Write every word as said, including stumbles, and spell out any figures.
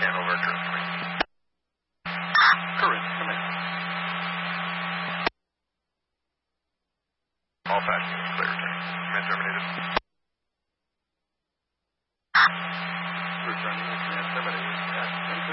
Hanover, current command. Current command. All passengers clear, returning. Command terminated. Returning, command terminated.